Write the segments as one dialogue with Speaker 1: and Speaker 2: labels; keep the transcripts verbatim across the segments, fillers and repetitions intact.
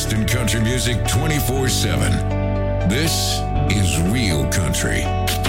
Speaker 1: best in country music twenty-four seven. This is Real Country.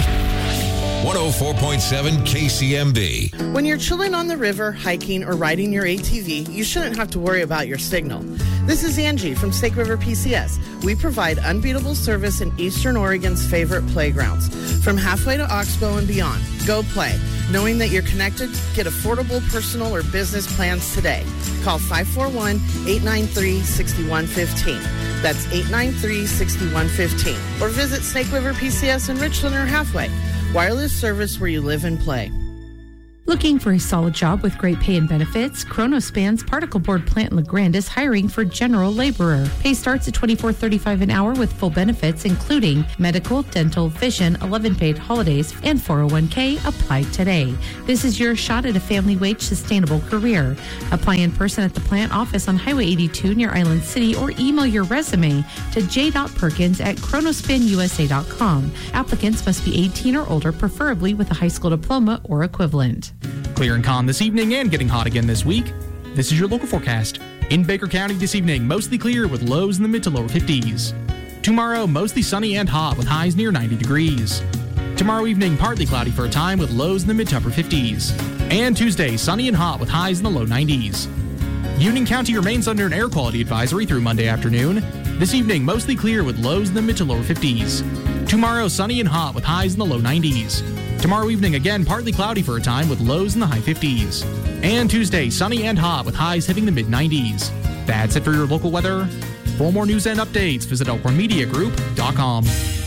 Speaker 1: one oh four point seven K C M B.
Speaker 2: When you're chilling on the river, hiking, or riding your A T V, you shouldn't have to worry about your signal. This is Angie from Snake River P C S. We provide unbeatable service in Eastern Oregon's favorite playgrounds. From halfway to Oxbow and beyond, go play. Knowing that you're connected, get affordable personal or business plans today. Call five four one, eight nine three, six one one five. That's eight nine three, six one one five. Or visit Snake River P C S in Richland or Halfway. Wireless service where you live and play.
Speaker 3: Looking for a solid job with great pay and benefits? Chronospan's particle board plant in LeGrand is hiring for general laborer. Pay starts at twenty-four thirty-five an hour with full benefits, including medical, dental, vision, eleven paid holidays, and four oh one k. Apply today. This is your shot at a family wage sustainable career. Apply in person at the plant office on Highway eighty-two near Island City, or email your resume to j dot perkins at chronospan u s a dot com. Applicants must be eighteen or older, preferably with a high school diploma or equivalent.
Speaker 4: Clear and calm this evening and getting hot again this week. This is your local forecast. In Baker County this evening, mostly clear with lows in the mid to lower fifties. Tomorrow, mostly sunny and hot with highs near ninety degrees. Tomorrow evening, partly cloudy for a time with lows in the mid to upper fifties. And Tuesday, sunny and hot with highs in the low nineties. Union County remains under an air quality advisory through Monday afternoon. This evening, mostly clear with lows in the mid to lower fifties. Tomorrow, sunny and hot with highs in the low nineties. Tomorrow evening, again, partly cloudy for a time with lows in the high fifties. And Tuesday, sunny and hot with highs hitting the mid nineties. That's it for your local weather. For more news and updates, visit elkhorn media group dot com.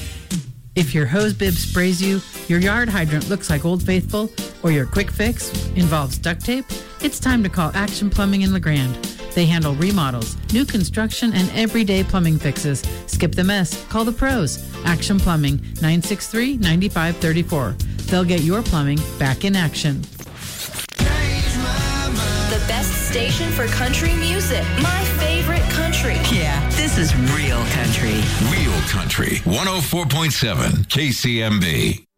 Speaker 5: If your hose bib sprays you, your yard hydrant looks like Old Faithful, or your quick fix involves duct tape, it's time to call Action Plumbing in LeGrand. They handle remodels, new construction, and everyday plumbing fixes. Skip the mess. Call the pros. Action Plumbing, nine six three, nine five three four. They'll get your plumbing back in action.
Speaker 6: The best station for country music. My favorite country.
Speaker 7: Yeah, this is Real Country.
Speaker 1: Real Country, one oh four point seven K C M B.